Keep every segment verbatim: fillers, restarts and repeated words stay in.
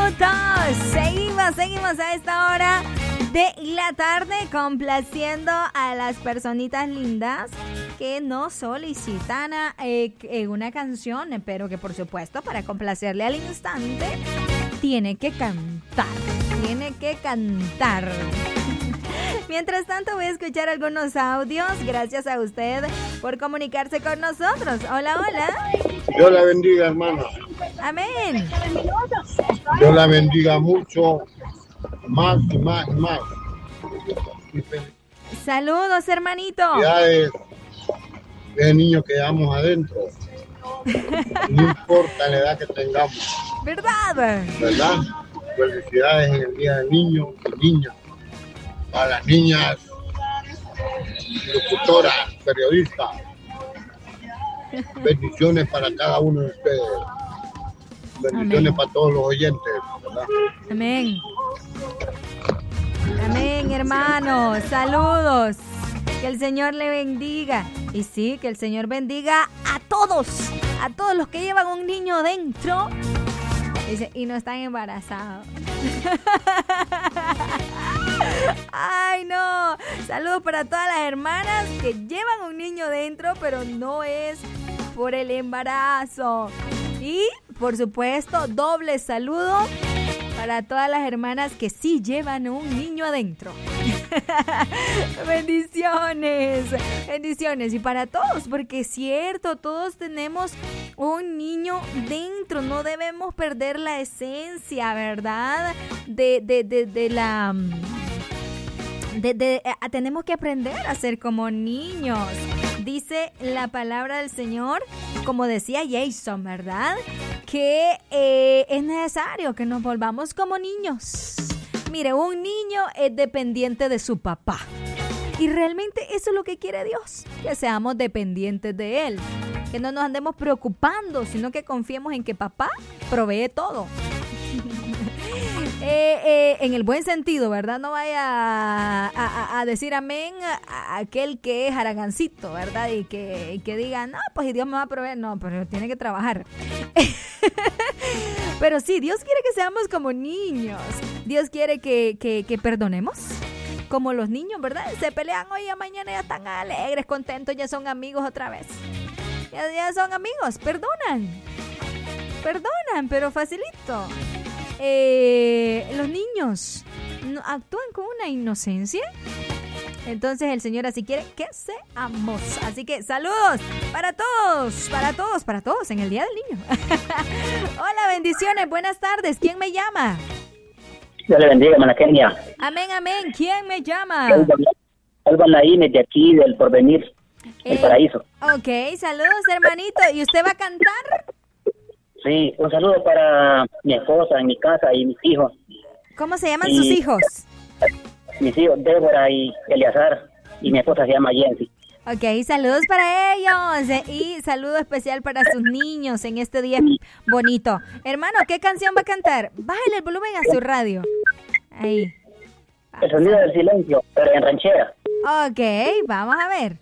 minutos. Seguimos, seguimos a esta hora de la tarde complaciendo a las personitas lindas que nos solicitan eh, eh, una canción, pero que por supuesto para complacerle al instante tiene que cantar, tiene que cantar. Mientras tanto voy a escuchar algunos audios. Gracias a usted por comunicarse con nosotros. Hola, hola. Dios la bendiga, hermana. Amén. Dios la bendiga mucho, más y más y más. Saludos, hermanito. Felicidades de niño que llevamos adentro. No importa la edad que tengamos. ¿Verdad? ¿Verdad? Felicidades en el Día del Niño y Niña. Para las niñas, locutoras, periodistas. Bendiciones para cada uno de ustedes. Bendiciones Amén. Para todos los oyentes, ¿verdad? Amén. Amén, hermano. Saludos. Que el Señor le bendiga. Y sí, que el Señor bendiga a todos. A todos los que llevan un niño dentro. Dice, y no están embarazados. Ay, no. Saludos para todas las hermanas que llevan un niño dentro, pero no es por el embarazo. Y, por supuesto, doble saludo para todas las hermanas que sí llevan un niño adentro. Bendiciones, bendiciones. Y para todos, porque es cierto, todos tenemos un niño dentro. No debemos perder la esencia, ¿verdad? De, de, de, de la... De, de, eh, tenemos que aprender a ser como niños. Dice la palabra del Señor, como decía Jason, ¿verdad? Que eh, es necesario que nos volvamos como niños. Mire, un niño es dependiente de su papá. Y realmente eso es lo que quiere Dios, que seamos dependientes de Él. Que no nos andemos preocupando, sino que confiemos en que papá provee todo. Eh, eh, en el buen sentido, ¿verdad? No vaya a, a, a decir amén a aquel que es haragancito, ¿verdad? Y que, y que diga, no, pues Dios me va a proveer. No, pero tiene que trabajar. Pero sí, Dios quiere que seamos como niños. Dios quiere que, que, que perdonemos. Como los niños, ¿verdad? Se pelean hoy y mañana ya están alegres, contentos, ya son amigos otra vez. Ya, ya son amigos, perdonan. Perdonan, pero facilito. Eh, los niños no, actúan con una inocencia. Entonces el Señor así quiere que seamos. Así que saludos para todos, para todos, para todos en el Día del Niño. Hola, bendiciones, buenas tardes. ¿Quién me llama? Dios le bendiga, hermana Kenia. Amén, amén. ¿Quién me llama? Alba Naíme, de aquí del Porvenir, eh, el Paraíso. Ok, saludos, hermanito. ¿Y usted va a cantar? Sí, un saludo para mi esposa, en mi casa y mis hijos. ¿Cómo se llaman y, sus hijos? Mis hijos, Débora y Eleazar, y mi esposa se llama Jensi. Ok, saludos para ellos y saludo especial para sus niños en este día bonito. Hermano, ¿qué canción va a cantar? Bájale el volumen a su radio. Ahí. El sonido del silencio, pero en ranchera. Ok, vamos a ver.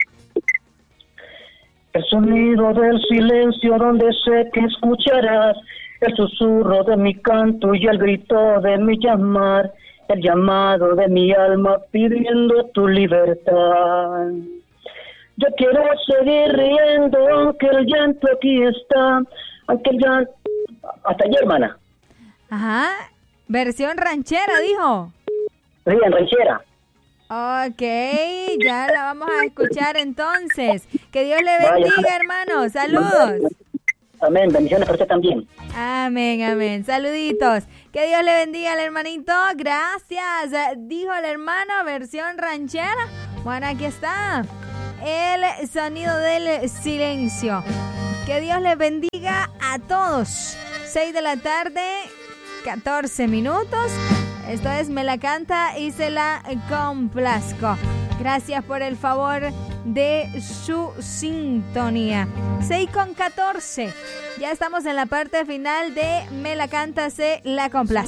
El sonido del silencio donde sé que escucharás el susurro de mi canto y el grito de mi llamar, el llamado de mi alma pidiendo tu libertad. Yo quiero seguir riendo aunque el llanto aquí está, aunque el llanto... Hasta allí, hermana. Ajá, versión ranchera, dijo. Sí, en ranchera. Ok, ya la vamos a escuchar entonces. Que Dios le bendiga, Vaya. hermano. Saludos. Amén, bendiciones para usted también. Amén, amén. Saluditos. Que Dios le bendiga al hermanito. Gracias. Dijo el hermano, versión ranchera. Bueno, aquí está el sonido del silencio. Que Dios les bendiga a todos. seis de la tarde, catorce minutos. Esto es Me la canta y se la complazco. Gracias por el favor de su sintonía. seis con catorce. Ya estamos en la parte final de Me la canta, se la complazco.